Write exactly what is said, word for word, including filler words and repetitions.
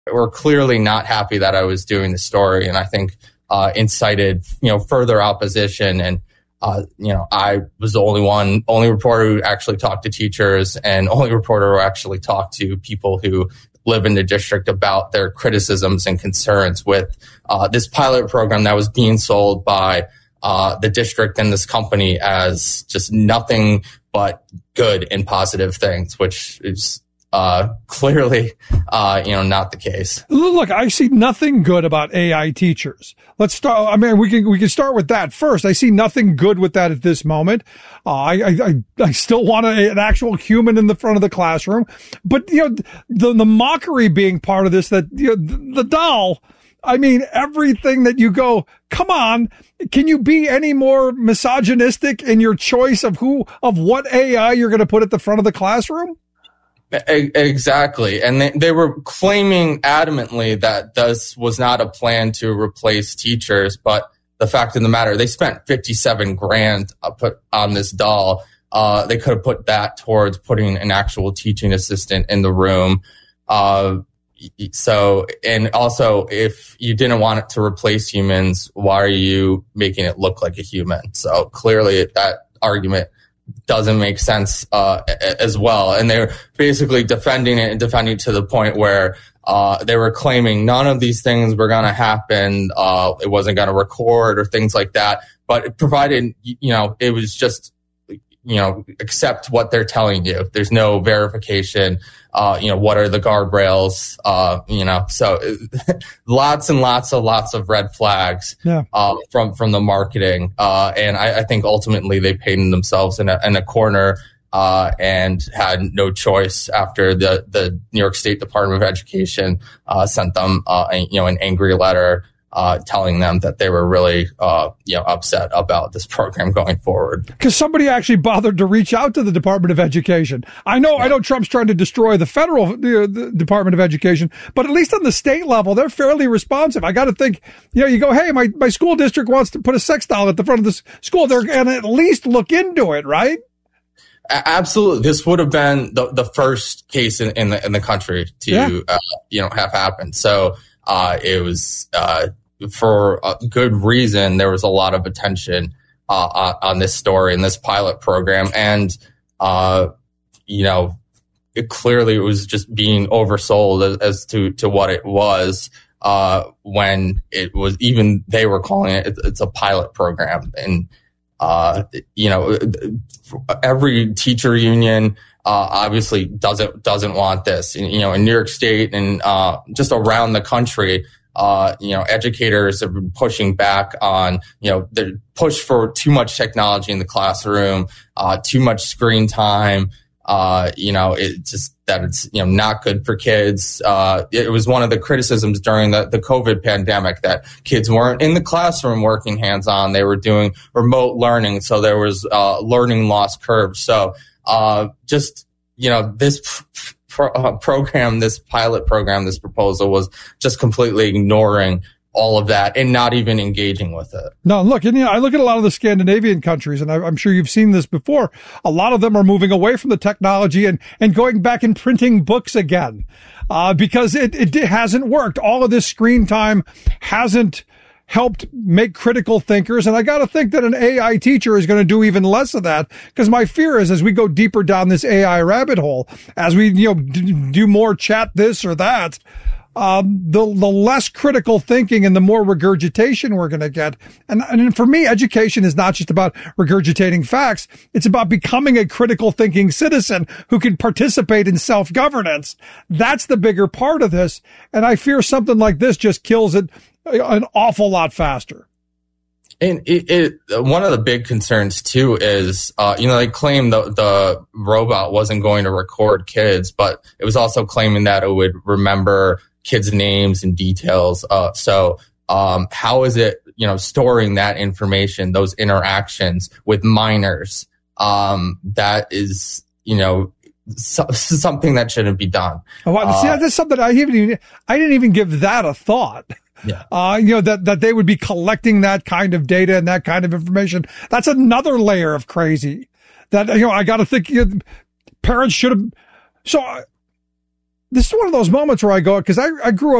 were clearly not happy that I was doing the story, and I think uh, incited, you know, further opposition. And uh, you know, I was the only one, only reporter who actually talked to teachers, and only reporter who actually talked to people who live in the district about their criticisms and concerns with uh, this pilot program that was being sold by uh, the district and this company as just nothing but good and positive things, which is uh, clearly, uh, you know, not the case. Look, I see nothing good about A I teachers. Let's start. I mean, we can we can start with that first. I see nothing good with that at this moment. Uh, I, I I still want a, an actual human in the front of the classroom, but you know, the the mockery being part of this. That you know, the, the doll. I mean, everything that you go, come on, can you be any more misogynistic in your choice of who, of what A I you're going to put at the front of the classroom? Exactly. And they, they were claiming adamantly that this was not a plan to replace teachers. But the fact of the matter, they spent fifty-seven grand put on this doll. Uh, they could have put that towards putting an actual teaching assistant in the room. Uh, So, and also, if you didn't want it to replace humans, why are you making it look like a human? So clearly that argument doesn't make sense uh, as well. And they're basically defending it and defending it to the point where uh, they were claiming none of these things were going to happen. Uh, it wasn't going to record or things like that. But it provided, you know, it was just, you know, accept what they're telling you. There's no verification. Uh, you know, what are the guardrails? Uh, you know, so lots and lots of lots of red flags yeah. uh, from from the marketing. Uh, and I, I think ultimately they painted themselves in a, in a corner uh, and had no choice after the, the New York State Department of Education uh, sent them, uh, a, you know, an angry letter Uh, telling them that they were really, uh, you know, upset about this program going forward. Because somebody actually bothered to reach out to the Department of Education. I know, yeah. I know Trump's trying to destroy the federal the, the Department of Education, but at least on the state level, they're fairly responsive. I got to think, you know, you go, hey, my, my school district wants to put a sex doll at the front of the school. They're going to at least look into it, right? Absolutely. This would have been the, the first case in, in the, in the country to, yeah. uh, you know, have happened. So, uh, it was, uh, for a good reason, there was a lot of attention uh, on this story and this pilot program. And, uh, you know, it clearly was just being oversold as, as to, to what it was uh, when it was even they were calling it, it's a pilot program. And, uh, you know, every teacher union uh, obviously doesn't doesn't want this. And, you know, in New York State and uh, just around the country, Uh, you know, educators have been pushing back on, you know, the push for too much technology in the classroom, uh, too much screen time, uh, you know, it just that it's, you know, not good for kids. Uh, it was one of the criticisms during the, the COVID pandemic that kids weren't in the classroom working hands on. They were doing remote learning. So there was, uh, learning loss curve. So, uh, just, you know, this Pro, uh, program, this pilot program, this proposal was just completely ignoring all of that and not even engaging with it. No, look, and you know, I look at a lot of the Scandinavian countries, and I, I'm sure you've seen this before. A lot of them are moving away from the technology and, and going back and printing books again, uh, because it, it hasn't worked. All of this screen time hasn't helped make critical thinkers. And I got to think that an A I teacher is going to do even less of that, because my fear is as we go deeper down this A I rabbit hole, as we, you know, d- do more chat this or that, um, the, the less critical thinking and the more regurgitation we're going to get. And, and for me, education is not just about regurgitating facts. It's about becoming a critical thinking citizen who can participate in self-governance. That's the bigger part of this. And I fear something like this just kills it an awful lot faster. And it, it, one of the big concerns too is, uh, you know, they claim the, the robot wasn't going to record kids, but it was also claiming that it would remember kids' names and details. Uh, so, um, how is it, you know, storing that information, those interactions with minors? Um, that is, you know, so, something that shouldn't be done. Oh, see, uh, that's something I haven't even, I didn't even give that a thought. Yeah. Uh, you know, that, that they would be collecting that kind of data and that kind of information. That's another layer of crazy that, you know, I got to think, you know, parents should have. So this is one of those moments where I go, because I, I grew up